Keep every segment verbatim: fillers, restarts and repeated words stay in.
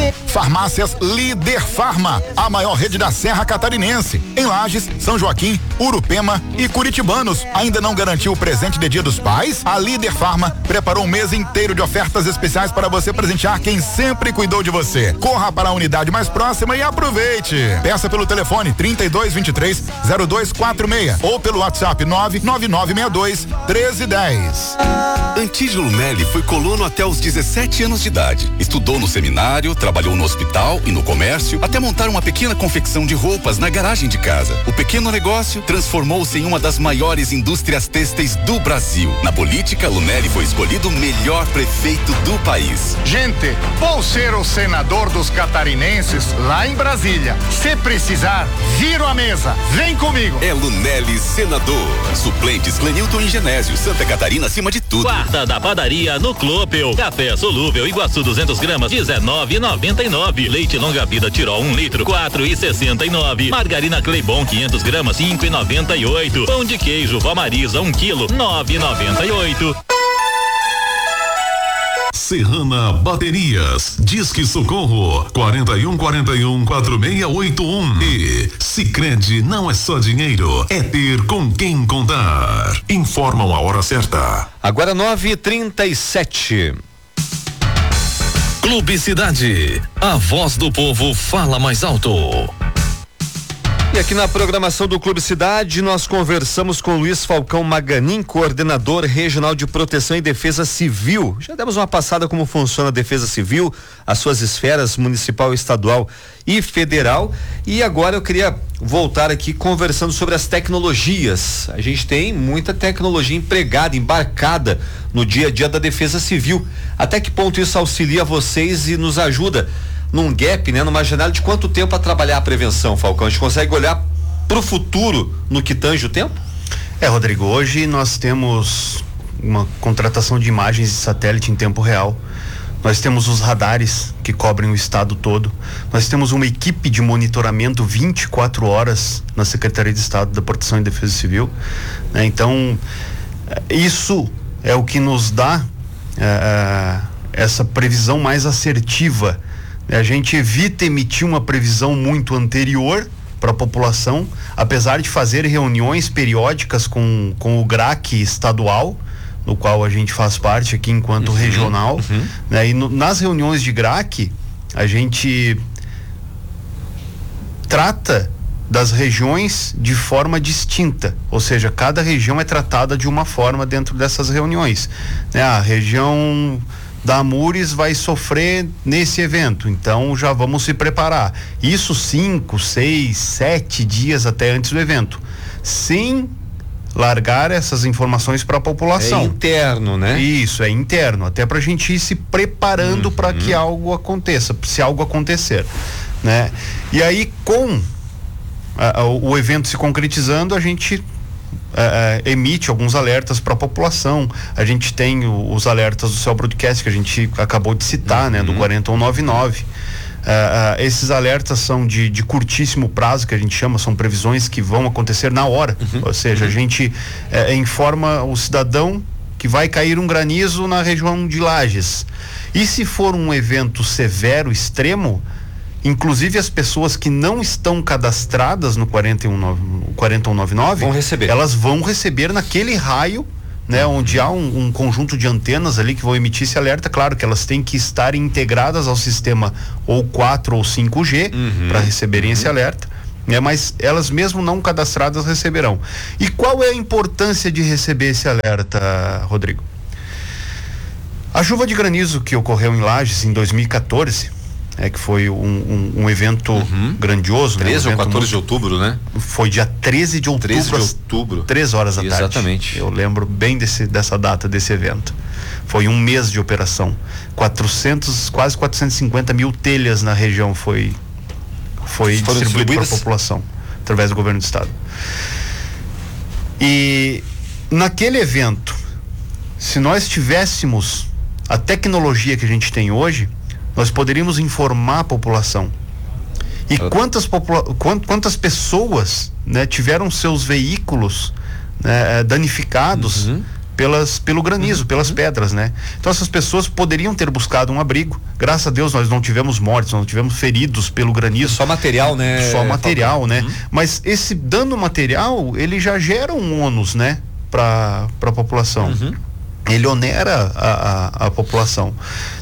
Farmácias Líder Farma, a maior rede da Serra Catarinense. Em Lages, São Joaquim, Urupema e Curitibanos. Ainda não garantiu o presente de Dia dos Pais? A Líder Farma preparou um mês inteiro de ofertas especiais para você presentear quem sempre cuidou de você. Corra para a unidade mais próxima e aproveite. Peça pelo telefone trinta e dois, vinte e três, zero dois quatro seis ou pelo WhatsApp nove nove nove seis dois, um três um zero. Antídio Lunelli foi colono até os dezessete anos de idade. Estudou no seminário, trabalhou no hospital e no comércio, até montar uma pequena confecção de roupas na garagem de casa. O pequeno negócio transformou-se em uma das maiores indústrias têxteis do Brasil. Na política, Lunelli foi escolhido o melhor prefeito do país. Gente, vou ser o senador dos catarinenses lá em Brasília. Se precisar, viro a mesa. Vem comigo. É Lunelli senador. Suplentes Clenilton e Genésio. Santa Catarina acima de tudo. Quarta da padaria no Clopel. Café solúvel Iguaçu duzentas gramas, dezenove e noventa e nove. Leite longa vida Tirol um litro, quatro e sessenta e nove. Margarina Cleibon quinhentas gramas, cinco e noventa e oito. Pão de queijo Vó Marisa um quilo, nove e noventa e oito. Serrana Baterias, Disque Socorro, quarenta e um, quarenta e um, quarenta e seis oitenta e um. E Sicredi não é só dinheiro, é ter com quem contar. Informam a hora certa. Agora nove e trinta e sete. Clube Cidade, a voz do povo fala mais alto. E aqui na programação do Clube Cidade, nós conversamos com Luiz Falcão Maganin, coordenador regional de proteção e defesa civil. Já demos uma passada como funciona a defesa civil, as suas esferas municipal, estadual e federal. E agora eu queria voltar aqui conversando sobre as tecnologias. A gente tem muita tecnologia empregada, embarcada no dia a dia da defesa civil. Até que ponto isso auxilia vocês e nos ajuda num gap, né, numa janela de quanto tempo a trabalhar a prevenção, Falcão? A gente consegue olhar para o futuro no que tange o tempo? É, Rodrigo, hoje nós temos uma contratação de imagens de satélite em tempo real. Nós temos os radares que cobrem o estado todo. Nós temos uma equipe de monitoramento vinte e quatro horas na Secretaria de Estado da Proteção e Defesa Civil, né? Então, isso é o que nos dá uh, essa previsão mais assertiva. A gente evita emitir uma previsão muito anterior para a população, apesar de fazer reuniões periódicas com, com o G R A C estadual, no qual a gente faz parte aqui enquanto uhum, regional, uhum. Né? E no, nas reuniões de G R A C, a gente trata das regiões de forma distinta, ou seja, cada região é tratada de uma forma dentro dessas reuniões, né? A região da Amures vai sofrer nesse evento, então já vamos se preparar. Isso cinco, seis, sete dias até antes do evento, sem largar essas informações para a população. É interno, né? Isso, é interno, até para a gente ir se preparando uhum. para que algo aconteça, se algo acontecer, né? E aí, com a, a, o evento se concretizando, a gente Uh, emite alguns alertas para a população. A gente tem o, os alertas do Céu Broadcast que a gente acabou de citar, uhum. né, do quarenta e um noventa e nove. Uh, uh, esses alertas são de, de curtíssimo prazo, que a gente chama, são previsões que vão acontecer na hora. Uhum. Ou seja, uhum. a gente uh, informa o cidadão que vai cair um granizo na região de Lages. E se for um evento severo, extremo, inclusive as pessoas que não estão cadastradas no quarenta e um noventa e nove vão receber. Elas vão receber naquele raio, né, uhum. onde há um, um conjunto de antenas ali que vão emitir esse alerta. Claro que elas têm que estar integradas ao sistema ou quatro ou cinco G uhum. para receberem uhum. esse alerta, né, mas elas mesmo não cadastradas receberão. E qual é a importância de receber esse alerta, Rodrigo? A chuva de granizo que ocorreu em Lages em dois mil e quatorze, é que foi um, um, um evento uhum. grandioso, treze né? Um ou quatorze muito... de outubro, né? Foi dia treze de outubro. treze de outubro. Três horas da tarde. Exatamente. Eu lembro bem desse, dessa data, desse evento. Foi um mês de operação. quatrocentos, quase quatrocentos e cinquenta mil telhas na região foi, foi distribuído para a população, através do governo do estado. E naquele evento, se nós tivéssemos a tecnologia que a gente tem hoje, nós poderíamos informar a população. E quantas, popula- quantas pessoas, né, tiveram seus veículos, né, danificados uhum. pelas, pelo granizo, uhum. pelas pedras, né? Então essas pessoas poderiam ter buscado um abrigo. Graças a Deus nós não tivemos mortes, não tivemos feridos pelo granizo. Só material, né? Só material, né? Uhum. Mas esse dano material, ele já gera um ônus, né? Para a população. Uhum. Ele onera a, a, a população.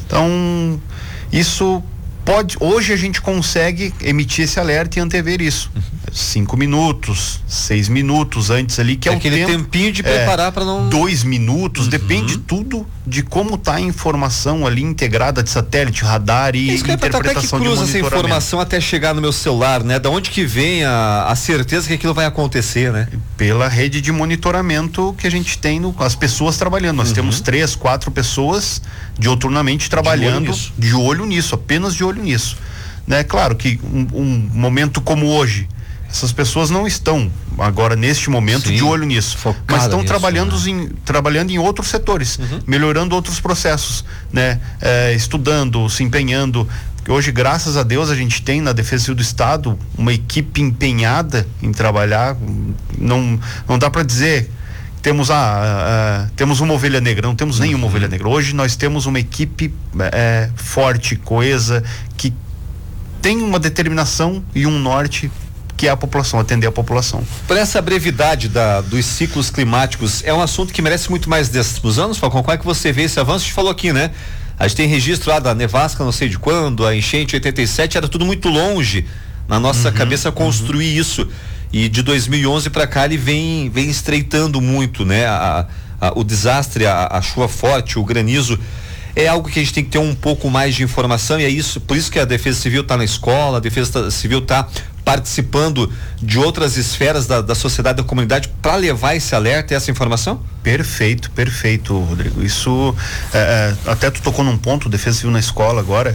Então, isso pode, hoje a gente consegue emitir esse alerta e antever isso. Uhum. Cinco minutos, seis minutos antes ali, que é, é o aquele tempo, tempinho de preparar é, para não... Dois minutos, uhum. depende tudo de como está a informação ali integrada de satélite, radar e isso interpretação até que cruza de essa informação até chegar no meu celular, né? Da onde que vem a, a certeza que aquilo vai acontecer, né? Pela rede de monitoramento que a gente tem, no, as pessoas trabalhando. Nós uhum. temos três, quatro pessoas dioturnamente trabalhando de olho nisso, de olho nisso apenas de olho nisso. Né? Claro que um, um momento como hoje, essas pessoas não estão agora neste momento Sim, de olho nisso, mas estão nisso, trabalhando, né? em, trabalhando em outros setores, uhum. melhorando outros processos, né? É, estudando, se empenhando. Hoje, graças a Deus, a gente tem na Defesa Civil do Estado uma equipe empenhada em trabalhar. Não, não dá para dizer temos a, a, a temos uma ovelha negra, não temos nenhuma uhum. ovelha negra. Hoje nós temos uma equipe é, forte, coesa, que tem uma determinação e um norte, que é a população, atender a população. Por essa brevidade da, dos ciclos climáticos, é um assunto que merece muito mais desses anos, Falcão. Como é que você vê esse avanço? A gente falou aqui, né? A gente tem registro lá da nevasca, não sei de quando, a enchente oitenta e sete, era tudo muito longe na nossa uhum, cabeça construir uhum. isso. E de dois mil e onze para cá ele vem, vem estreitando muito, né? A, a, o desastre, a, a chuva forte, o granizo. É algo que a gente tem que ter um pouco mais de informação, e é isso, por isso que a Defesa Civil está na escola, a Defesa Civil está participando de outras esferas da, da sociedade, da comunidade, para levar esse alerta e essa informação? Perfeito, perfeito, Rodrigo. Isso, é, até tu tocou num ponto, Defesa Civil na escola agora,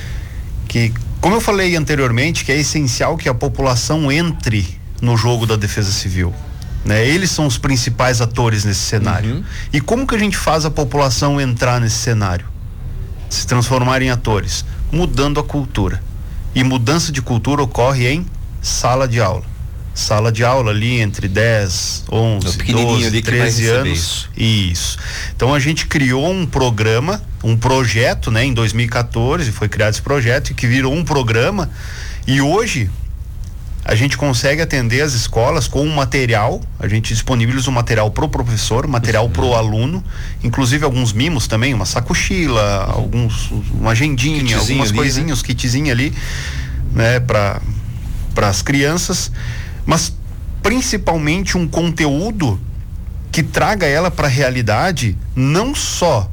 que, como eu falei anteriormente, que é essencial que a população entre no jogo da Defesa Civil. Né? Eles são os principais atores nesse cenário. Uhum. E como que a gente faz a população entrar nesse cenário? Se transformar em atores? Mudando a cultura. E mudança de cultura ocorre em sala de aula. Sala de aula ali entre dez, onze, doze, treze anos. Isso. isso. Então a gente criou um programa, um projeto, né? Em dois mil e quatorze foi criado esse projeto, e que virou um programa, e hoje a gente consegue atender as escolas com um material, a gente disponibiliza um material pro professor, material uhum. pro aluno, inclusive alguns mimos também, uma sacochila, alguns, uma agendinha, kitzinho algumas ali, coisinhas, né? kitzinho ali, né, para para as crianças, mas principalmente um conteúdo que traga ela para a realidade não só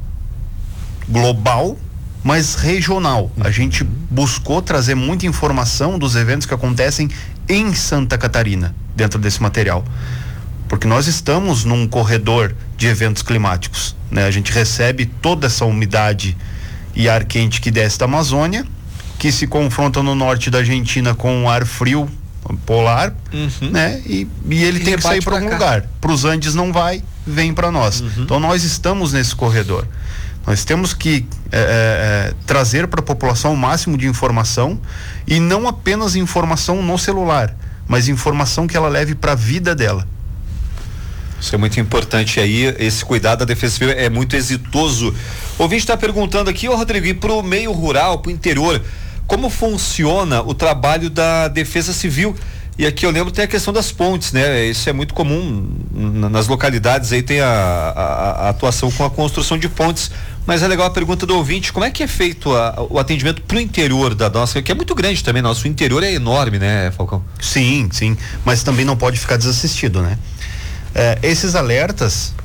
global, mas regional. Uhum. A gente buscou trazer muita informação dos eventos que acontecem em Santa Catarina, dentro desse material, porque nós estamos num corredor de eventos climáticos, né? A gente recebe toda essa umidade e ar quente que desce da Amazônia, que se confronta no norte da Argentina com o ar frio polar, uhum. né? E, e ele e tem que sair para algum lugar. Para os Andes não vai, vem para nós. Uhum. Então nós estamos nesse corredor. Nós temos que é, é, trazer para a população o máximo de informação, e não apenas informação no celular, mas informação que ela leve para a vida dela. Isso é muito importante aí, esse cuidado da Defesa Civil é muito exitoso. O ouvinte está perguntando aqui, ô Rodrigo, e para o meio rural, para o interior, como funciona o trabalho da Defesa Civil? E aqui eu lembro tem a questão das pontes, né? Isso é muito comum nas localidades, aí tem a, a, a atuação com a construção de pontes, mas é legal a pergunta do ouvinte, como é que é feito a, o atendimento pro interior da nossa, que é muito grande também, nosso interior é enorme, né, Falcão? Sim, sim, mas também não pode ficar desassistido, né? É, esses alertas,